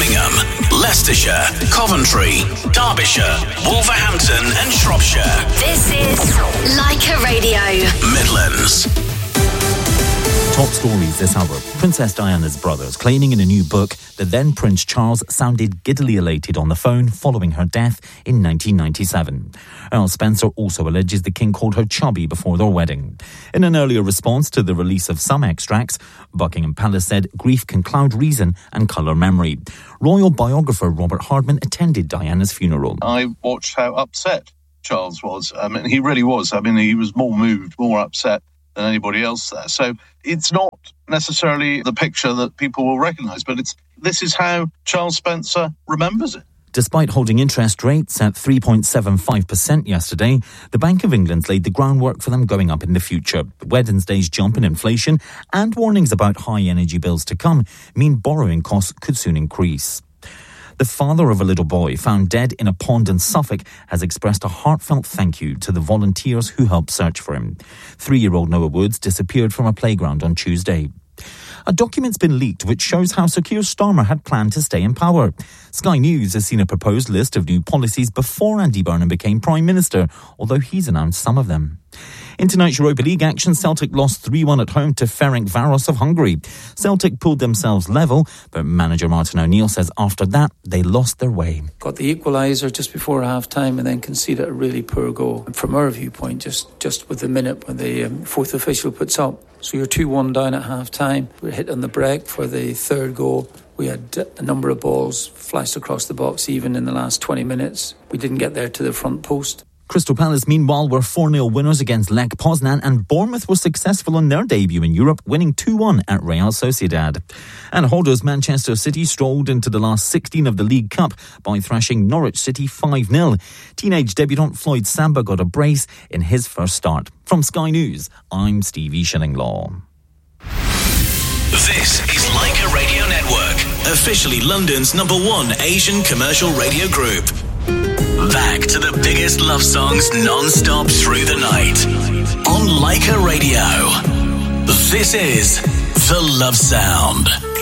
Birmingham, Leicestershire, Coventry, Derbyshire, Wolverhampton and Shropshire. This is Leica Radio. Midlands. Top stories this hour. Princess Diana's brothers claiming in a new book that then Prince Charles sounded giddily elated on the phone following her death in 1997. Earl Spencer also alleges the king called her chubby before their wedding. In an earlier response to the release of some extracts, Buckingham Palace said grief can cloud reason and colour memory. Royal biographer Robert Hardman attended Diana's funeral. I watched how upset Charles was. He really was. He was more moved, more upset than anybody else there. So it's not necessarily the picture that people will recognise, but this is how Charles Spencer remembers it. Despite holding interest rates at 3.75% yesterday, the Bank of England laid the groundwork for them going up in the future. Wednesday's jump in inflation and warnings about high energy bills to come mean borrowing costs could soon increase. The father of a little boy found dead in a pond in Suffolk has expressed a heartfelt thank you to the volunteers who helped search for him. 3-year-old Noah Woods disappeared from a playground on Tuesday. A document's been leaked which shows how Sir Keir Starmer had planned to stay in power. Sky News has seen a proposed list of new policies before Andy Burnham became Prime Minister, although he's announced some of them. In tonight's Europa League action, Celtic lost 3-1 at home to Ferencváros of Hungary. Celtic pulled themselves level, but manager Martin O'Neill says after that, they lost their way. Got the equaliser just before half-time and then conceded a really poor goal. From our viewpoint, just with the minute when the fourth official puts up. So you're 2-1 down at half-time. We're hit on the break for the third goal. We had a number of balls flashed across the box even in the last 20 minutes. We didn't get there to the front post. Crystal Palace, meanwhile, were 4-0 winners against Lech Poznan, and Bournemouth were successful in their debut in Europe, winning 2-1 at Real Sociedad. And holders Manchester City strolled into the last 16 of the League Cup by thrashing Norwich City 5-0. Teenage debutant Floyd Samba got a brace in his first start. From Sky News, I'm Stevie Shillinglaw. This is Leica Radio Network, officially London's #1 Asian commercial radio group. Back to the biggest love songs non-stop through the night. On Leica Radio, this is The Love Sound.